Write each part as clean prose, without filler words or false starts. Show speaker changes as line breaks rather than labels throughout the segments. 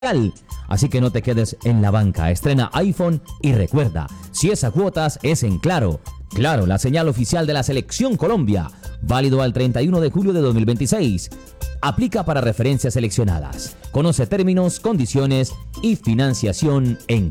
Así que no te quedes en la banca, estrena iPhone y recuerda, si es a cuotas es en Claro. Claro, la señal oficial de la Selección Colombia, válido al 31 de julio de 2026. Aplica para referencias seleccionadas. Conoce términos, condiciones y financiación en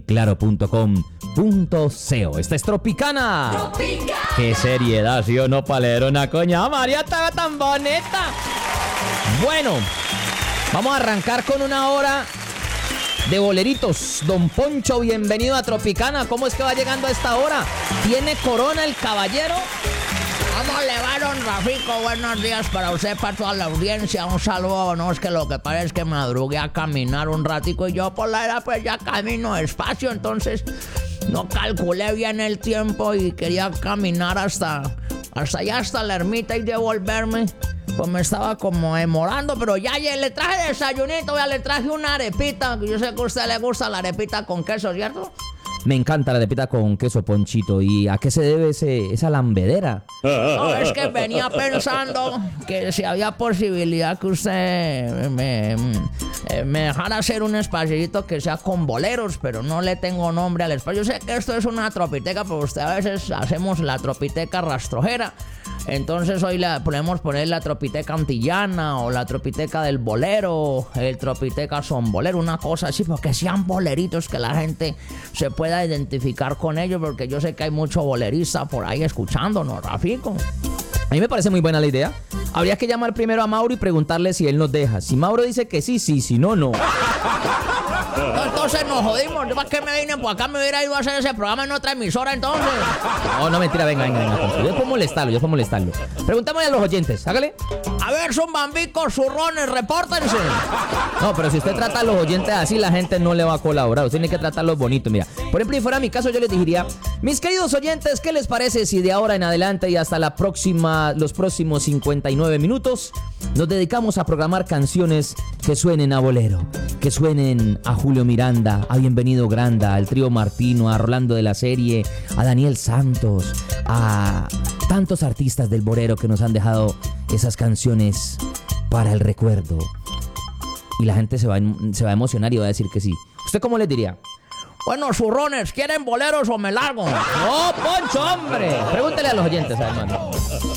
claro.com.co. Esta es Tropicana. ¡Tropicana! ¡Qué seriedad, sí o no, palero! Una coña, María estaba tan bonita. Bueno, vamos a arrancar con una hora de boleritos. Don Poncho, bienvenido a Tropicana. ¿Cómo es que va llegando a esta hora? ¿Tiene corona el caballero?
¿Cómo le va, don Rafico? Buenos días para usted, para toda la audiencia. Un saludo. No, es que lo que pasa es que madrugué a caminar un ratico y yo por la edad pues ya camino despacio, entonces no calculé bien el tiempo y quería caminar hasta allá, hasta la ermita y devolverme. Pues me estaba como demorando, pero ya le traje desayunito, ya le traje una arepita. Yo sé que a usted le gusta la arepita con queso, ¿cierto?
Me encanta la arepita con queso, Ponchito. ¿Y a qué se debe esa lambedera?
No, es que venía pensando que si había posibilidad que usted me dejara hacer un espacito que sea con boleros, pero no le tengo nombre al espacio. Yo sé que esto es una tropiteca, pero usted a veces hacemos la tropiteca rastrojera. Entonces hoy podemos poner la tropiteca antillana o la tropiteca del bolero, el tropiteca son bolero, una cosa así, porque sean boleritos que la gente se pueda identificar con ellos, porque yo sé que hay mucho bolerista por ahí escuchándonos, Rafico.
A mí me parece muy buena la idea. Habría que llamar primero a Mauro y preguntarle si él nos deja. Si Mauro dice que sí, sí, si no, no.
Entonces nos jodimos. ¿Para qué me vine por acá? Me hubiera ido a hacer ese programa en otra emisora entonces.
No, mentira, venga. Yo puedo molestarlo. Preguntémosle a los oyentes, hágale.
A ver, son bambicos, zurrones, repórtense.
No, pero si usted trata a los oyentes así, la gente no le va a colaborar. Usted tiene que tratarlos bonitos, mira. Por ejemplo, si fuera mi caso, yo les diría: mis queridos oyentes, ¿qué les parece si de ahora en adelante y hasta los próximos 59 minutos nos dedicamos a programar canciones que suenen a bolero, que suenen a Julio Miranda, a Bienvenido Granda, al trío Martino, a Rolando de la Serie, a Daniel Santos, a tantos artistas del bolero que nos han dejado esas canciones para el recuerdo? Y la gente se va a emocionar y va a decir que sí. ¿Usted cómo les diría?
Bueno, zurrones, ¿quieren boleros o me largo?
¡No, Poncho, hombre! Pregúntele a los oyentes, hermano.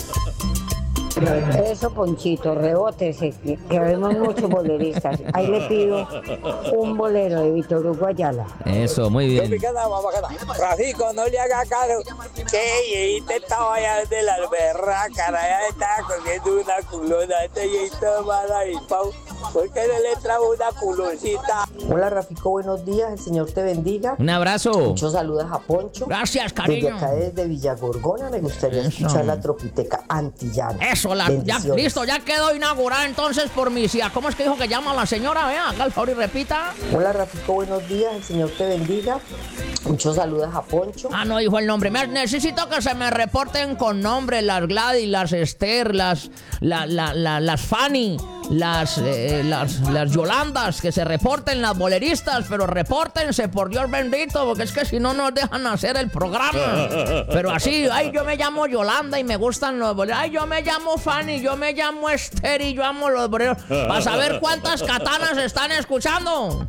Eso, Ponchito, rebótese, que vemos muchos boleristas. Ahí le pido un bolero de Víctor Hugo Ayala.
Eso, muy bien.
Rafico, no le haga caro. Que Yeita estaba allá de la alberraca, allá estaba cogiendo una culona. Este Yeita mala y Pau. ¿Por qué no le trajo una culoncita?
Hola, Rafico, buenos días. El Señor te bendiga.
Un abrazo.
Muchos saludos a Poncho.
Gracias, cariño.
Desde acá, desde Villagorgona, me gustaría escuchar la tropiteca antillana.
Eso, listo, ya quedó inaugurada entonces por mi tía. ¿Cómo es que dijo que llama la señora? Vea, haga el favor y repita.
Hola, Rafico, buenos días. El Señor te bendiga. Muchos saludos a Poncho.
No dijo el nombre. Necesito que se me reporten con nombre las Gladys, las Esther, las Fanny, las Yolandas, que se reporten las boleristas, pero repórtense, por Dios bendito, porque es que si no nos dejan hacer el programa. Pero así, yo me llamo Yolanda y me gustan los boleros. Yo me llamo Fanny, yo me llamo Esther y yo amo los boleros. Para saber cuántas katanas están escuchando.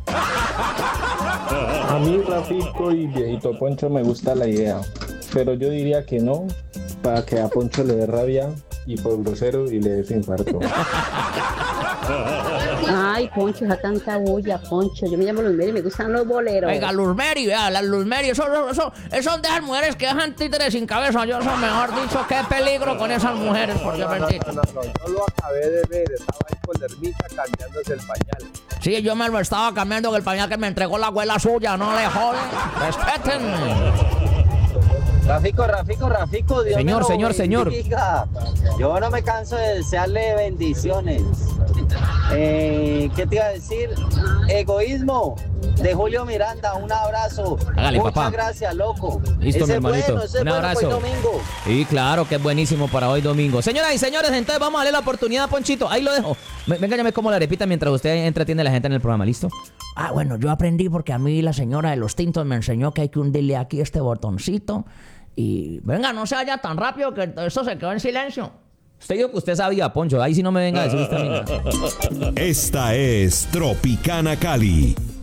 A mí, Rafico y viejito Poncho, me gusta la idea, pero yo diría que no, para que a Poncho le dé rabia y por grosero y le dé su infarto.
Ay, Poncho, esa tanta bulla, Poncho. Yo me llamo Luzmeri y me gustan los boleros.
Venga, Luzmeri, vea, las Luzmeri, eso de esas mujeres que dejan títeres sin cabeza. Yo, eso mejor dicho, qué peligro con esas mujeres, por Dios bendito.
No, yo lo acabé de ver, estaba ahí con la ermita cambiándose el pañal.
Sí, yo me lo estaba cambiando en el pañal que me entregó la abuela suya, no le joden. Respétenme.
Rafico, Dios
Señor.
Yo no me canso de desearle bendiciones. ¿Qué te iba a decir? Egoísmo de Julio Miranda, un abrazo.
Hágale,
muchas
papá.
Gracias, loco.
Listo, mi hermanito.
Un abrazo.
Para hoy domingo. Sí, claro que es buenísimo para hoy domingo. Señoras y señores, entonces vamos a darle la oportunidad a Ponchito. Ahí lo dejo. Venga, ya me como la arepita mientras usted entretiene a la gente en el programa. ¿Listo?
Bueno, yo aprendí porque a mí la señora de los tintos me enseñó que hay que hundirle aquí este botoncito. Y venga, no se vaya tan rápido que esto se quedó en silencio.
Usted dijo que usted sabía, Poncho. Ahí sí no me venga a decir usted a mí nada.
Esta es Tropicana Cali.